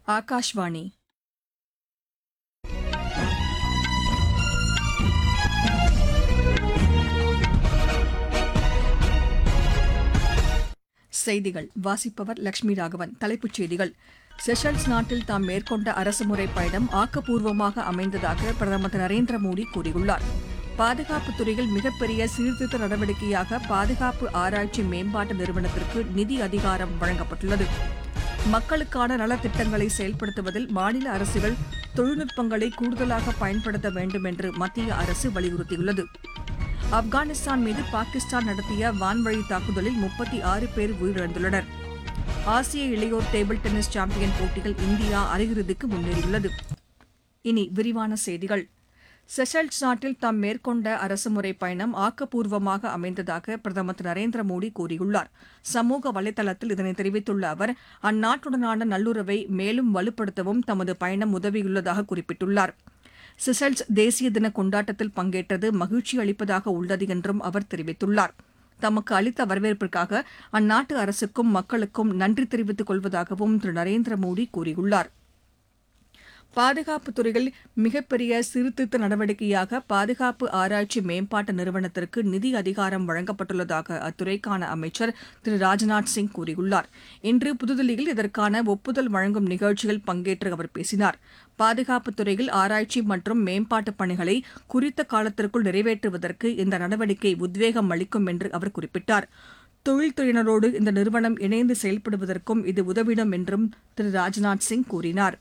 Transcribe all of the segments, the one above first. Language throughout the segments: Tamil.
ஆகாஷ்வாணி. செய்திகள் வாசிப்பவர் லட்சுமி ராகவன். தலைப்புச் செய்திகள்: செஷல்ஸ் நாட்டில் தாம் மேற்கொண்ட அரசுமுறை பயணம் ஆக்கப்பூர்வமாக அமைந்ததாக பிரதமர் திரு நரேந்திர மோடி கூறியுள்ளார். பாதுகாப்புத் துறையில் மிகப்பெரிய சீர்திருத்த நடவடிக்கையாக பாதுகாப்பு ஆராய்ச்சி மேம்பாட்டு நிறுவனத்திற்கு நிதி அதிகாரம் வழங்கப்பட்டுள்ளது. மக்களுக்கான நலத்திட்டங்களை செயல்படுத்துவதில் மாநில அரசுகள் தொழில்நுட்பங்களை கூடுதலாக பயன்படுத்த வேண்டும் என்று மத்திய அரசு வலியுறுத்தியுள்ளது. ஆப்கானிஸ்தான் மீது பாகிஸ்தான் நடத்திய வான்வழி தாக்குதலில் 36 பேர் உயிரிழந்துள்ளனர். ஆசிய இளையோர் டேபிள் டென்னிஸ் சாம்பியன் போட்டியில் இந்தியா அரையிறுதிக்கு முன்னேறியுள்ளது. இனி விரிவான செய்திகள். செஷல்ஸ் நாட்டில் தாம் மேற்கொண்ட அரசுமுறை பயணம் ஆக்கப்பூர்வமாக அமைந்ததாக பிரதமர் திரு நரேந்திர மோடி கூறியுள்ளார். சமூக வலைதளத்தில் இதனை தெரிவித்துள்ள அவர், அந்நாட்டுடனான நல்லுறவை மேலும் வலுப்படுத்தவும் தமது பயணம் உதவியுள்ளதாக குறிப்பிட்டுள்ளார். செஷல்ஸ் தேசிய தின கொண்டாட்டத்தில் பங்கேற்றது மகிழ்ச்சி அளிப்பதாக உள்ளது என்றும் அவர் தெரிவித்துள்ளார். தமக்கு அளித்த வரவேற்பிற்காக அந்நாட்டு அரசுக்கும் மக்களுக்கும் நன்றி தெரிவித்துக் கொள்வதாகவும் திரு நரேந்திர மோடி கூறியுள்ளார். பாதுகாப்புத் துறையில் மிகப்பெரிய சீர்திருத்த நடவடிக்கையாக பாதுகாப்பு ஆராய்ச்சி மேம்பாட்டு நிறுவனத்திற்கு நிதி அதிகாரம் வழங்கப்பட்டுள்ளதாக அத்துறைக்கான அமைச்சர் திரு ராஜ்நாத் சிங் கூறியுள்ளார். இன்று புதுதில்லியில் இதற்கான ஒப்புதல் வழங்கும் நிகழ்ச்சியில் பங்கேற்று அவர் பேசினார். பாதுகாப்புத் துறையில் ஆராய்ச்சி மற்றும் மேம்பாட்டுப் பணிகளை குறித்த காலத்திற்குள் நிறைவேற்றுவதற்கு இந்த நடவடிக்கை உத்வேகம் அளிக்கும் என்று அவர் குறிப்பிட்டார். தொழில்துறையினரோடு இந்த நிறுவனம் இணைந்து செயல்படுவதற்கும் இது உதவிடும் என்றும் திரு ராஜ்நாத் சிங் கூறினார்.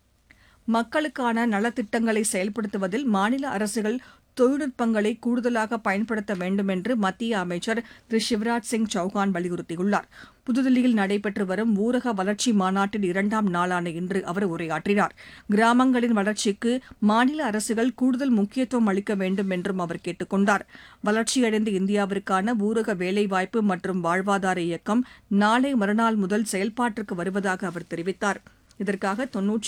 மக்களுக்கான நலத்திட்டங்களை செயல்படுத்துவதில் மாநில அரசுகள் தொழில்நுட்பங்களை கூடுதலாக பயன்படுத்த வேண்டும் என்று மத்திய அமைச்சர் திரு சிவராஜ் சிங் சௌஹான் வலியுறுத்தியுள்ளார். புதுதில்லியில் நடைபெற்று வரும் ஊரக வளர்ச்சி மாநாட்டின் 2ஆம் நாளான இன்று அவர் உரையாற்றினார். கிராமங்களின் வளர்ச்சிக்கு மாநில அரசுகள் கூடுதல் முக்கியத்துவம் அளிக்க வேண்டும் என்றும் அவர் கேட்டுக் கொண்டார். வளர்ச்சியடைந்த இந்தியாவிற்கான ஊரக வேலைவாய்ப்பு மற்றும் வாழ்வாதார இயக்கம் நாளை மறுநாள் முதல் செயல்பாட்டிற்கு வருவதாக அவர் தெரிவித்தார். இதற்காக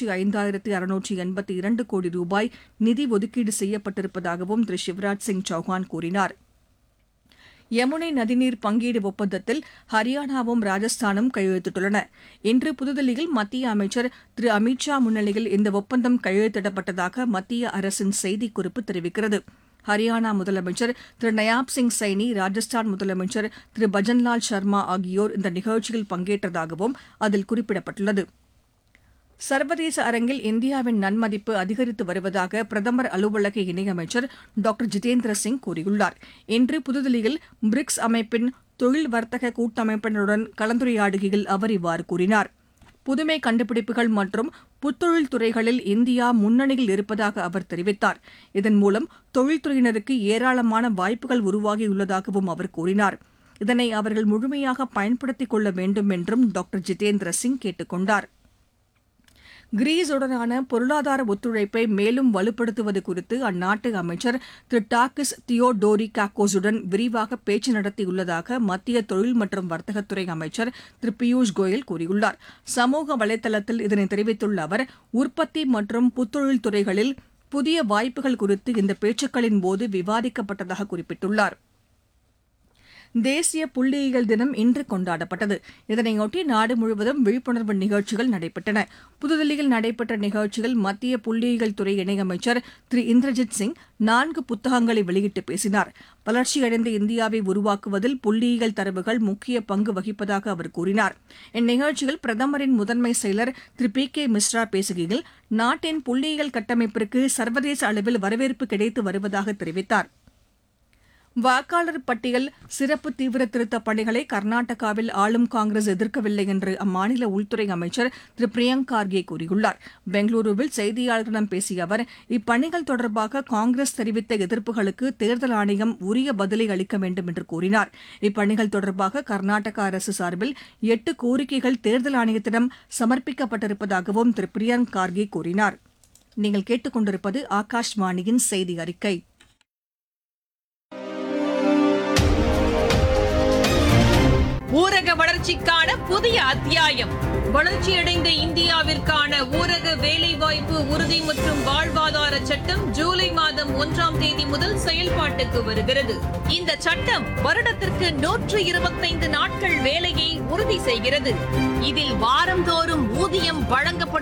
95,682 கோடி ரூபாய் நிதி ஒதுக்கீடு செய்யப்பட்டிருப்பதாகவும் திரு சிவராஜ் சிங் சௌஹான் கூறினார். யமுனை நதிநீர் பங்கீடு ஒப்பந்தத்தில் ஹரியானாவும் ராஜஸ்தானும் கையெழுத்திட்டுள்ளன. இன்று புதுதில்லியில் மத்திய அமைச்சர் திரு அமித் ஷா முன்னிலையில் இந்த ஒப்பந்தம் கையெழுத்திடப்பட்டதாக மத்திய அரசின் செய்திக்குறிப்பு தெரிவிக்கிறது. ஹரியானா முதலமைச்சர் திரு நயாப் சிங் சைனி, ராஜஸ்தான் முதலமைச்சர் திரு பஜன்லால் சர்மா ஆகியோர் இந்த நிகழ்ச்சியில் பங்கேற்றதாகவும் அதில் குறிப்பிடப்பட்டுள்ளது. சர்வதேச அரங்கில் இந்தியாவின் நன்மதிப்பு அதிகரித்து வருவதாக பிரதமர் அலுவலக இணையமைச்சர் டாக்டர் ஜிதேந்திர சிங் கூறியுள்ளார். இன்று புதுதில்லியில் பிரிக்ஸ் அமைப்பின் தொழில் வர்த்தக கூட்டமைப்பினருடன் கலந்துரையாடுகையில் அவர் இவ்வாறு கூறினார். புதுமை கண்டுபிடிப்புகள் மற்றும் புத்தொழில் துறைகளில் இந்தியா முன்னணியில் இருப்பதாக அவர் தெரிவித்தார். இதன் மூலம் தொழில்துறையினருக்கு ஏராளமான வாய்ப்புகள் உருவாகியுள்ளதாகவும் அவர் கூறினார். இதனை அவர்கள் முழுமையாக பயன்படுத்திக் கொள்ள வேண்டும் என்றும் டாக்டர் ஜிதேந்திர சிங் கேட்டுக் கொண்டார். கிரீஸுடனான பொருளாதார ஒத்துழைப்பை மேலும் வலுப்படுத்துவது குறித்து அந்நாட்டு அமைச்சர் திரு டாக்கிஸ் தியோடோரிகாக்கோஸுடன் விரிவாக பேச்சு நடத்தியுள்ளதாக மத்திய தொழில் மற்றும் வர்த்தகத்துறை அமைச்சர் திரு பியூஷ் கோயல் கூறியுள்ளார். சமூக வலைதளத்தில் இதனை தெரிவித்துள்ள அவர், உற்பத்தி மற்றும் புத்தொழில் துறைகளில் புதிய வாய்ப்புகள் குறித்து இந்த பேச்சுக்களின் போது விவாதிக்கப்பட்டதாக குறிப்பிட்டுள்ளார். தேசிய புள்ளியியல் தினம் இன்று கொண்டாடப்பட்டது. இதனையொட்டி நாடு முழுவதும் விழிப்புணர்வு நிகழ்ச்சிகள் நடைபெற்றன. புதுதில்லியில் நடைபெற்ற நிகழ்ச்சியில் மத்திய புள்ளியியல் துறை இணையமைச்சர் திரு இந்திரஜித் சிங் 4 புத்தகங்களை வெளியிட்டு பேசினார். வளர்ச்சியடைந்த இந்தியாவை உருவாக்குவதில் புள்ளியியல் தரவுகள் முக்கிய பங்கு வகிப்பதாக அவர் கூறினார். இந்நிகழ்ச்சியில் பிரதமரின் முதன்மை செயலர் திரு பி.கே. மிஸ்ரா பேசுகையில், நாட்டின் புள்ளியியல் கட்டமைப்பிற்கு சர்வதேச அளவில் வரவேற்பு கிடைத்து வருவதாக தெரிவித்தார். வாக்காளர் பட்டியல் சிறப்பு தீவிர திருத்தப் பணிகளை கர்நாடகாவில் ஆளும் காங்கிரஸ் எதிர்க்கவில்லை என்று அம்மாநில உள்துறை அமைச்சர் திரு பிரியங்க் கார்கே கூறியுள்ளார். பெங்களூருவில் செய்தியாளர்களிடம் பேசிய அவர், இப்பணிகள் தொடர்பாக காங்கிரஸ் தெரிவித்த எதிர்ப்புகளுக்கு தேர்தல் ஆணையம் உரிய பதிலை அளிக்க வேண்டும் என்று கூறினார். இப்பணிகள் தொடர்பாக கர்நாடக அரசு சார்பில் 8 கோரிக்கைகள் தேர்தல் ஆணையத்திடம் சமர்ப்பிக்கப்பட்டிருப்பதாகவும் திரு பிரியங்க் கார்கே கூறினார். நீங்கள் கேட்டுக் கொண்டிருப்பது ஆகாஷ்வாணியின் செய்தி அறிக்கை. ஊரக வளர்ச்சிக்கான புதிய அத்தியாயம். வளர்ச்சியடைந்த இந்தியாவிற்கான ஊரக வேலைவாய்ப்பு உறுதி மற்றும் வாழ்வாதார சட்டம் ஜூலை மாதம் 1ஆம் தேதி முதல் செயல்பாட்டுக்கு வருகிறது. இந்த சட்டம் வருடத்திற்கு 125 நாட்கள் வேலையை உறுதி செய்கிறது. இதில் வாரந்தோறும் ஊதியம் வழங்கப்படும்